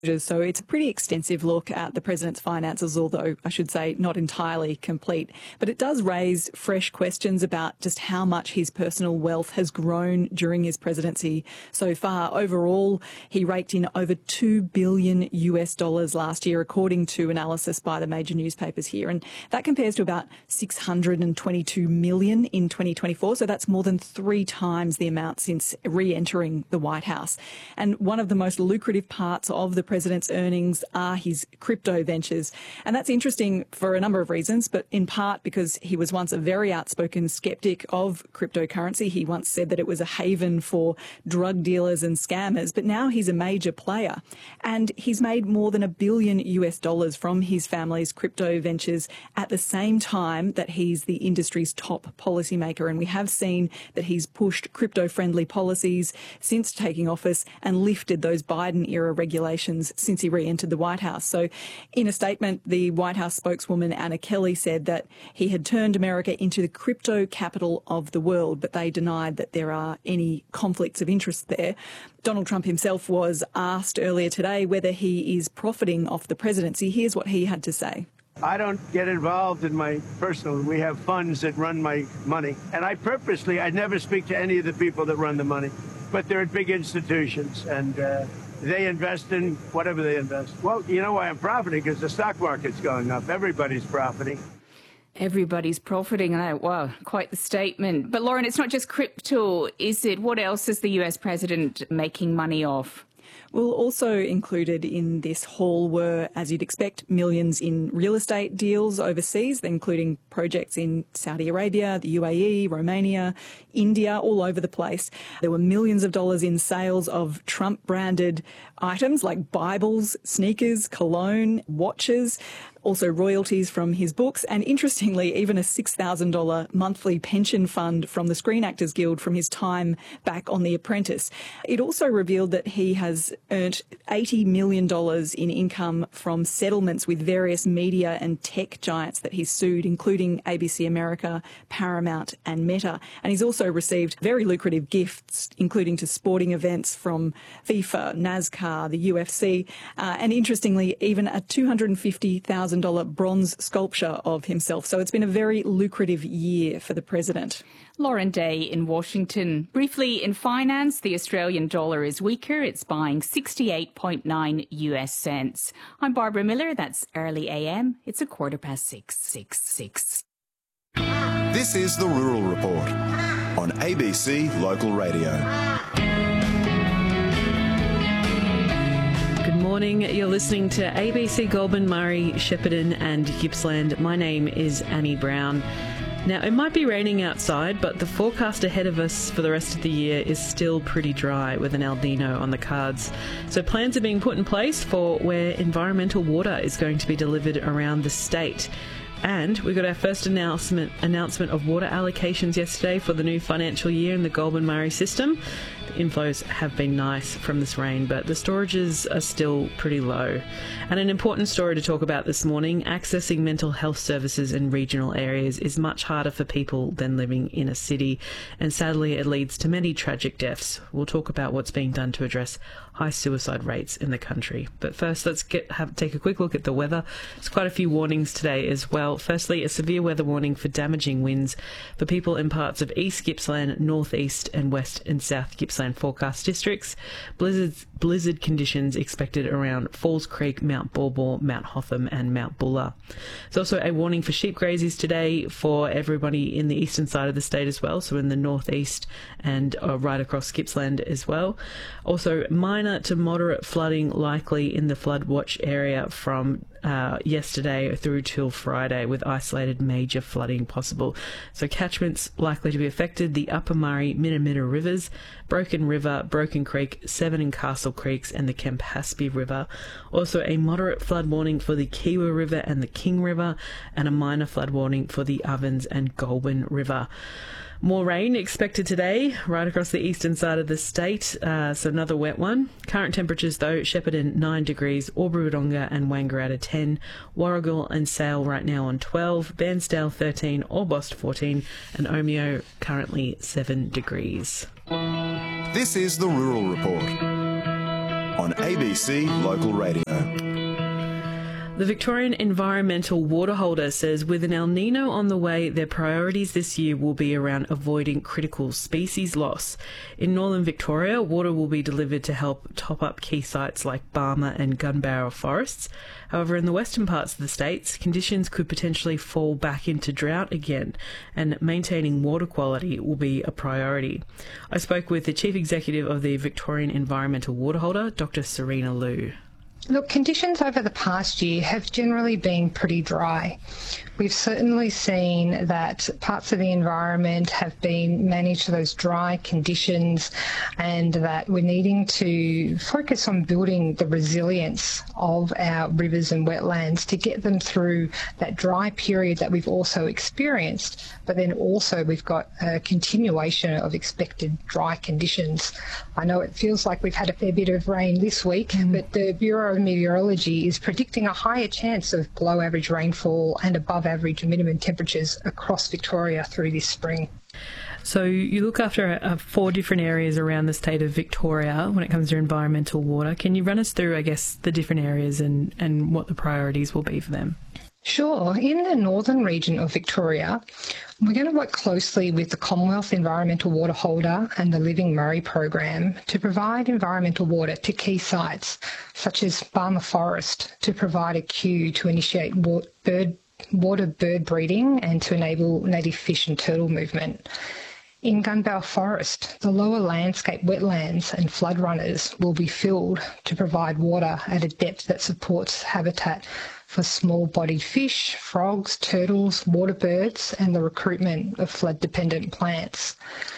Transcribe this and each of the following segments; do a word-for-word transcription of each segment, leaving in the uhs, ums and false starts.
So it's a pretty extensive look at the president's finances, although I should say not entirely complete. But it does raise fresh questions about just how much his personal wealth has grown during his presidency so far. Overall, he raked in over two billion U S dollars last year, according to analysis by the major newspapers here. And that compares to about six hundred twenty-two million in twenty twenty-four. So that's more than three times the amount since re-entering the White House. And one of the most lucrative parts of the president's earnings are his crypto ventures. And that's interesting for a number of reasons, but in part because he was once a very outspoken skeptic of cryptocurrency. He once said that it was a haven for drug dealers and scammers, but now he's a major player. And he's made more than a billion U S dollars from his family's crypto ventures at the same time that he's the industry's top policymaker. And we have seen that he's pushed crypto-friendly policies since taking office and lifted those Biden-era regulations since he re-entered the White House. So in a statement, the White House spokeswoman Anna Kelly said that he had turned America into the crypto capital of the world, but they denied that there are any conflicts of interest there. Donald Trump himself was asked earlier today whether he is profiting off the presidency. Here's what he had to say. I don't get involved in my personal. We have funds that run my money. And I purposely, I never speak to any of the people that run the money. But they're big institutions, and uh, they invest in whatever they invest. Well, you know why I'm profiting? Because the stock market's going up. Everybody's profiting. Everybody's profiting. I, wow, quite the statement. But Lauren, it's not just crypto, is it? What else is the U S president making money off? Well, also included in this haul were, as you'd expect, millions in real estate deals overseas, including projects in Saudi Arabia, the U A E, Romania, India, all over the place. There were millions of dollars in sales of Trump-branded items like Bibles, sneakers, cologne, watches, also royalties from his books, and interestingly, even a six thousand dollars monthly pension fund from the Screen Actors Guild from his time back on The Apprentice. It also revealed that he has earned eighty million dollars in income from settlements with various media and tech giants that he's sued, including A B C America, Paramount and Meta. And he's also received very lucrative gifts, including to sporting events from FIFA, NASCAR, the U F C, uh, and interestingly, even a two hundred fifty thousand dollars bronze sculpture of himself. So it's been a very lucrative year for the president. Lauren Day in Washington. Briefly, in finance, the Australian dollar is weaker. It's buying sixty-eight point nine U S cents. I'm Barbara Miller. That's early A M. It's a quarter past six, six, six. This is the Rural Report on A B C Local Radio. Good morning. You're listening to A B C Goulburn, Murray, Shepparton and Gippsland. My name is Annie Brown. Now, it might be raining outside, but the forecast ahead of us for the rest of the year is still pretty dry with an El Nino on the cards. So plans are being put in place for where environmental water is going to be delivered around the state. And we got our first announcement announcement of water allocations yesterday for the new financial year in the Goulburn Murray system. The inflows have been nice from this rain, but the storages are still pretty low. And an important story to talk about this morning, accessing mental health services in regional areas is much harder for people than living in a city, and sadly it leads to many tragic deaths. We'll talk about what's being done to address high suicide rates in the country. But first, let's get have take a quick look at the weather. There's quite a few warnings today as well. Firstly, a severe weather warning for damaging winds for people in parts of East Gippsland, North East and West and South Gippsland forecast districts. Blizzards, blizzard conditions expected around Falls Creek, Mount Baw Baw, Mount Hotham and Mount Buller. There's also a warning for sheep grazies today for everybody in the eastern side of the state as well, so in the northeast and uh, right across Gippsland as well. Also, minor to moderate flooding likely in the flood watch area from uh, yesterday through till Friday, with isolated major flooding possible. So catchments likely to be affected: the Upper Murray, Minamitta rivers, Broken River, Broken Creek, Severn and Castle Creeks and the Campaspe River. Also a moderate flood warning for the Kiewa River and the King River, and a minor flood warning for the Ovens and Goulburn River. More rain expected today right across the eastern side of the state, uh, so another wet one. Current temperatures though: Shepparton nine degrees, Albury-Wodonga and Wangaratta ten, Warragul and Sale right now on twelve, Bairnsdale thirteen, Orbost fourteen and Omeo currently seven degrees. This is the Rural Report. on A B C Local Radio. The Victorian Environmental Waterholder says with an El Nino on the way, their priorities this year will be around avoiding critical species loss. In northern Victoria, water will be delivered to help top up key sites like Barmah and Gunbower forests. However, in the western parts of the states, conditions could potentially fall back into drought again, and maintaining water quality will be a priority. I spoke with the Chief Executive of the Victorian Environmental Waterholder, Doctor Serena Liu. Look, conditions over the past year have generally been pretty dry. We've certainly seen that parts of the environment have been managed to those dry conditions, and that we're needing to focus on building the resilience of our rivers and wetlands to get them through that dry period that we've also experienced, but then also we've got a continuation of expected dry conditions. I know it feels like we've had a fair bit of rain this week, mm. but the Bureau of Meteorology is predicting a higher chance of below average rainfall and above average minimum temperatures across Victoria through this spring. So you look after uh, four different areas around the state of Victoria when it comes to environmental water. Can you run us through, I guess, the different areas and, and what the priorities will be for them? Sure. In the northern region of Victoria, we're going to work closely with the Commonwealth Environmental Waterholder and the Living Murray program to provide environmental water to key sites such as Barmah Forest to provide a queue to initiate wa- bird, water bird breeding and to enable native fish and turtle movement. In Gunbower Forest, the lower landscape wetlands and flood runners will be filled to provide water at a depth that supports habitat for small-bodied fish, frogs, turtles, water birds, and the recruitment of flood-dependent plants.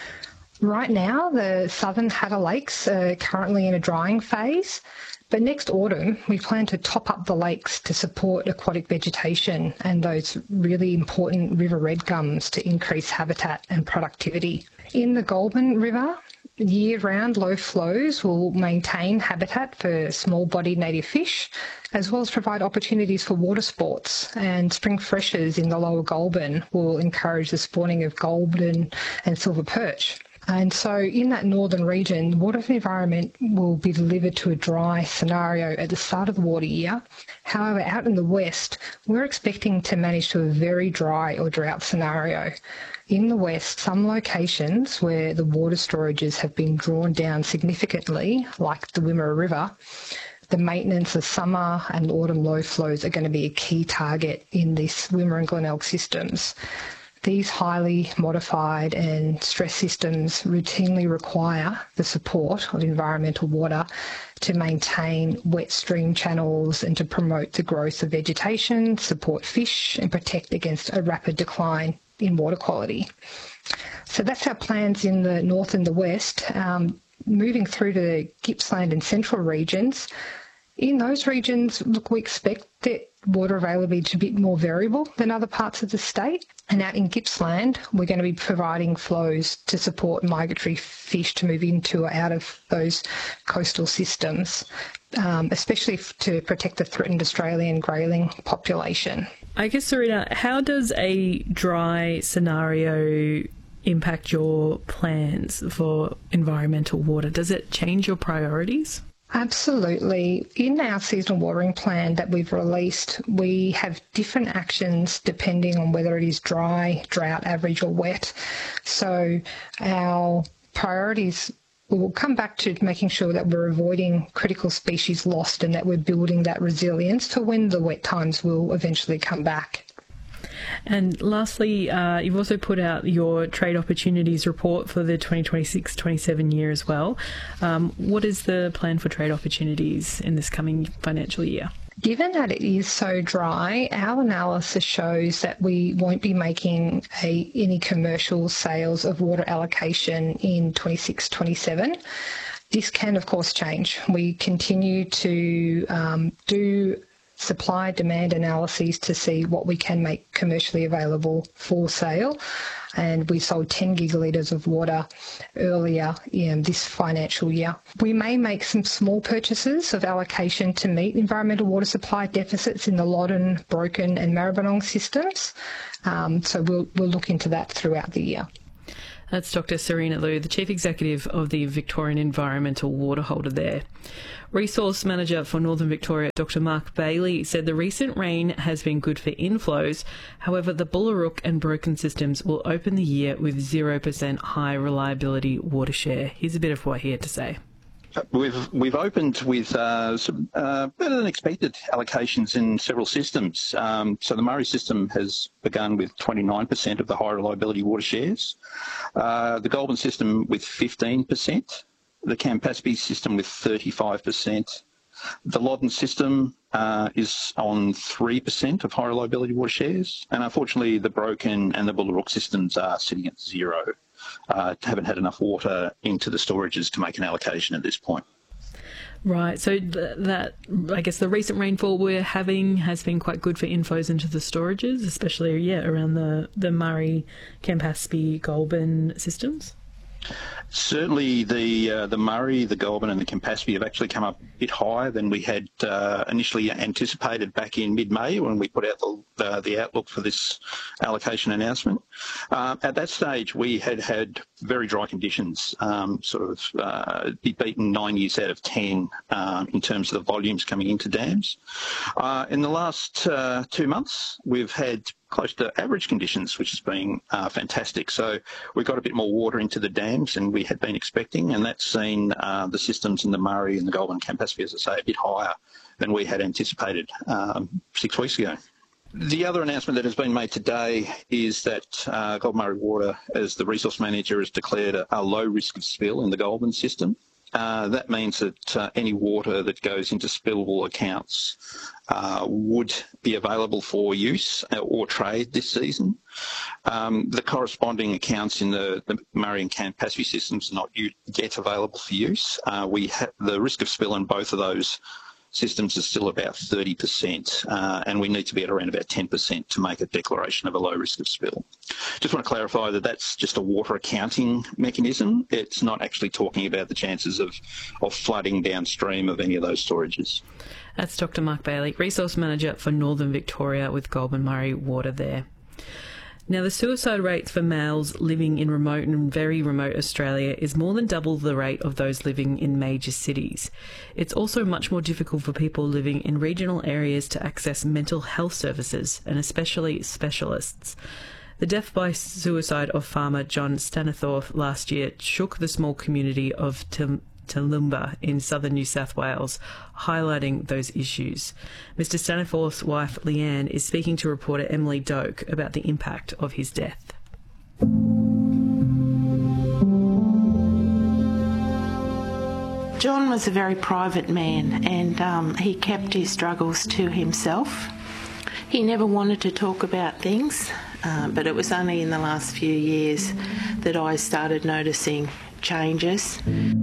Right now, the southern Hatter Lakes are currently in a drying phase, but next autumn we plan to top up the lakes to support aquatic vegetation and those really important river red gums to increase habitat and productivity. In the Goulburn River, year-round low flows will maintain habitat for small-bodied native fish, as well as provide opportunities for water sports, and spring freshers in the lower Goulburn will encourage the spawning of golden and silver perch. And so in that northern region, the water environment will be delivered to a dry scenario at the start of the water year. However, out in the west, we're expecting to manage to a very dry or drought scenario. In the west, some locations where the water storages have been drawn down significantly, like the Wimmera River, the maintenance of summer and autumn low flows are going to be a key target in this Wimmera and Glenelg systems. These highly modified and stressed systems routinely require the support of environmental water to maintain wet stream channels and to promote the growth of vegetation, support fish, and protect against a rapid decline in water quality. So that's our plans in the north and the west. Um, moving through to the Gippsland and central regions, in those regions, look, we expect that water availability to be more variable than other parts of the state. And out in Gippsland, we're going to be providing flows to support migratory fish to move into or out of those coastal systems, um, especially to protect the threatened Australian grayling population. I guess, Serena, how does a dry scenario impact your plans for environmental water? Does it change your priorities? Absolutely. In our seasonal watering plan that we've released, we have different actions depending on whether it is dry, drought, average or wet. So our priorities will come back to making sure that we're avoiding critical species lost and that we're building that resilience for when the wet times will eventually come back. And lastly, uh, you've also put out your trade opportunities report for the twenty twenty-six twenty-seven year as well. Um, what is the plan for trade opportunities in this coming financial year? Given that it is so dry, our analysis shows that we won't be making a, any commercial sales of water allocation in twenty-six twenty-seven. This can, of course, change. We continue to um, do supply demand analyses to see what we can make commercially available for sale. And we sold ten gigalitres of water earlier in this financial year. We may make some small purchases of allocation to meet environmental water supply deficits in the Loddon, Broken and Maribyrnong systems. Um, so we'll, we'll look into that throughout the year. That's Doctor Serena Liu, the Chief Executive of the Victorian Environmental Water Holder there. Resource Manager for Northern Victoria, Doctor Mark Bailey, said the recent rain has been good for inflows. However, the Bullarook and Broken systems will open the year with zero percent high reliability water share. Here's a bit of what he had to say. We've we've opened with uh, some uh, better than expected allocations in several systems. Um, so the Murray system has begun with twenty-nine percent of the high reliability water shares, uh, the Goulburn system with fifteen percent, the Campaspe system with thirty-five percent. The Loddon system uh, is on three percent of high reliability water shares, and unfortunately the Broken and the Bullarook systems are sitting at zero. Uh, haven't had enough water into the storages to make an allocation at this point. Right, so th- that, I guess the recent rainfall we're having has been quite good for inflows into the storages, especially, yeah, around the, the Murray, Campaspe, Goulburn systems? Certainly the uh, the Murray, the Goulburn and the Campaspe have actually come up a bit higher than we had uh, initially anticipated back in mid-May when we put out the, the, the outlook for this allocation announcement. Uh, at that stage, we had had very dry conditions, um, sort of uh, be beaten nine years out of ten um, in terms of the volumes coming into dams. Uh, in the last uh, two months, we've had close to average conditions, which has been uh, fantastic. So we got a bit more water into the dams than we had been expecting, and that's seen uh, the systems in the Murray and the Goulburn Campaspe, as I say, a bit higher than we had anticipated um, six weeks ago. The other announcement that has been made today is that uh, Goulburn Murray Water, as the resource manager, has declared a, a low risk of spill in the Goulburn system. Uh, that means that uh, any water that goes into spillable accounts uh, would be available for use or trade this season. Um, the corresponding accounts in the, the Murray and Campaspe systems are not yet available for use. Uh, we ha- the risk of spill in both of those systems is still about thirty percent, uh, and we need to be at around about ten percent to make a declaration of a low risk of spill. Just want to clarify that that's just a water accounting mechanism. It's not actually talking about the chances of, of flooding downstream of any of those storages. That's Doctor Mark Bailey, Resource Manager for Northern Victoria with Goulburn Murray Water there. Now, the suicide rates for males living in remote and very remote Australia is more than double the rate of those living in major cities. It's also much more difficult for people living in regional areas to access mental health services, and especially specialists. The death by suicide of farmer John Staniforth last year shook the small community of Tim- Toowoomba in southern New South Wales, highlighting those issues. Mister Staniforth's wife, Leanne, is speaking to reporter Emily Doak about the impact of his death. John was a very private man, and um, he kept his struggles to himself. He never wanted to talk about things, uh, but it was only in the last few years that I started noticing changes.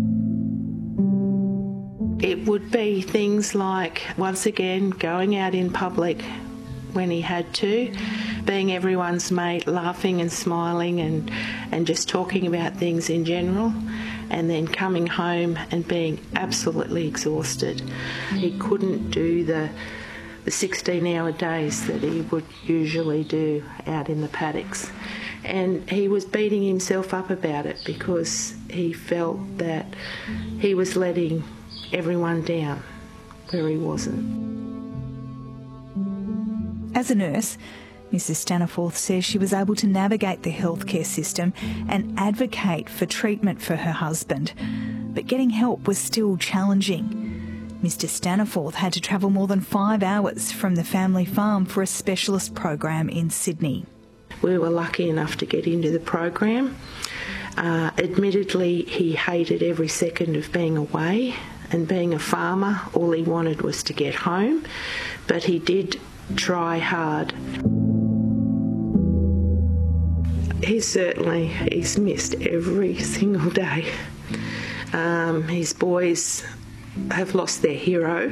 It would be things like, once again, going out in public when he had to, being everyone's mate, laughing and smiling and, and just talking about things in general, and then coming home and being absolutely exhausted. He couldn't do the the sixteen-hour days that he would usually do out in the paddocks. And he was beating himself up about it because he felt that he was letting everyone down where he wasn't. As a nurse, Missus Staniforth says she was able to navigate the healthcare system and advocate for treatment for her husband, but getting help was still challenging. Mister Staniforth had to travel more than five hours from the family farm for a specialist program in Sydney. We were lucky enough to get into the program. Uh, admittedly, he hated every second of being away, and being a farmer, all he wanted was to get home, but he did try hard. He certainly, he's missed every single day. Um, his boys have lost their hero.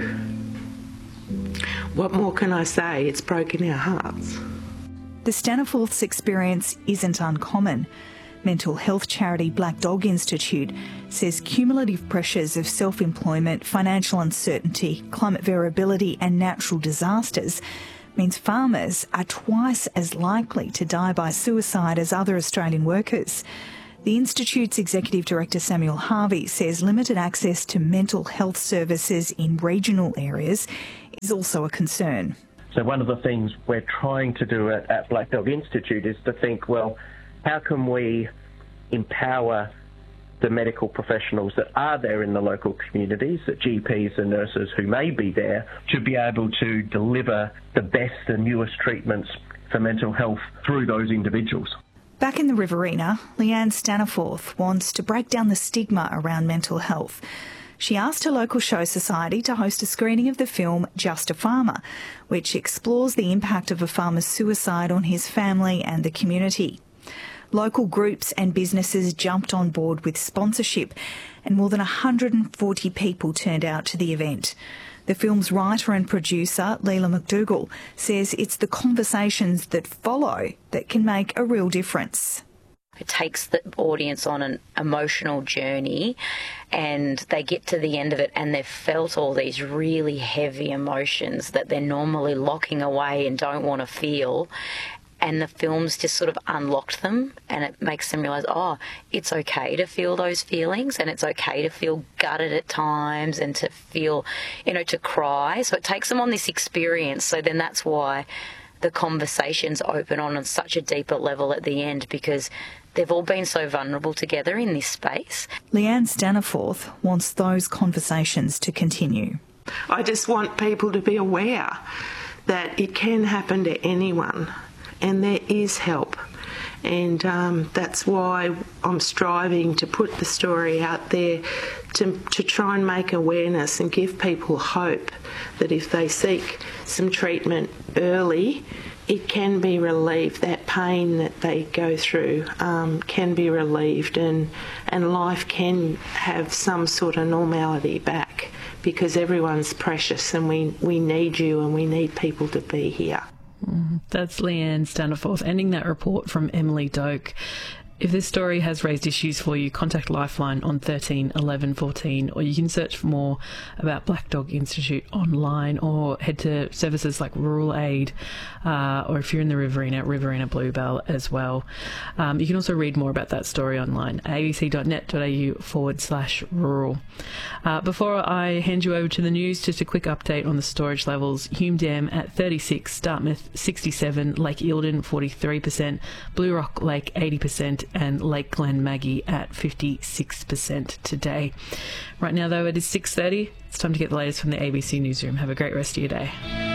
What more can I say? It's broken our hearts. The Staniforth's experience isn't uncommon. Mental health charity Black Dog Institute says cumulative pressures of self-employment, financial uncertainty, climate variability and natural disasters means farmers are twice as likely to die by suicide as other Australian workers. The Institute's Executive Director Samuel Harvey says limited access to mental health services in regional areas is also a concern. So one of the things we're trying to do at, at Black Dog Institute is to think, well, how can we empower the medical professionals that are there in the local communities, the G Ps and nurses who may be there, to be able to deliver the best and newest treatments for mental health through those individuals. Back in the Riverina, Leanne Staniforth wants to break down the stigma around mental health. She asked her local show society to host a screening of the film Just a Farmer, which explores the impact of a farmer's suicide on his family and the community. Local groups and businesses jumped on board with sponsorship, and more than one hundred forty people turned out to the event. The film's writer and producer, Leela McDougall, says it's the conversations that follow that can make a real difference. It takes the audience on an emotional journey, and they get to the end of it and they've felt all these really heavy emotions that they're normally locking away and don't want to feel. And the film's just sort of unlocked them, and it makes them realise, oh, it's okay to feel those feelings, and it's okay to feel gutted at times and to feel, you know, to cry. So it takes them on this experience. So then that's why the conversations open on such a deeper level at the end, because they've all been so vulnerable together in this space. Leanne Staniforth wants those conversations to continue. I just want people to be aware that it can happen to anyone. And there is help, and um, that's why I'm striving to put the story out there to, to try and make awareness and give people hope that if they seek some treatment early, it can be relieved. That pain that they go through um, can be relieved, and, and life can have some sort of normality back, because everyone's precious and we, we need you and we need people to be here. That's Leanne Staniforth ending that report from Emily Doak. If this story has raised issues for you, contact Lifeline on thirteen eleven fourteen, or you can search for more about Black Dog Institute online, or head to services like Rural Aid, uh, or if you're in the Riverina, Riverina Bluebell as well. Um, you can also read more about that story online, abc.net.au forward slash rural. Uh, before I hand you over to the news, just a quick update on the storage levels. Hume Dam at thirty-six, Dartmouth sixty-seven, Lake Eildon forty-three percent, Blue Rock Lake eighty percent, and Lake Glen Maggie at fifty-six percent today. Right now, though, it is six thirty. It's time to get the latest from the A B C Newsroom. Have a great rest of your day.